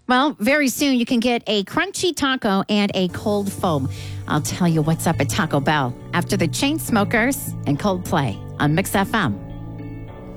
Well, very soon you can get a crunchy taco and a cold foam. I'll tell you what's up at Taco Bell after the Chainsmokers and Coldplay on Mix FM.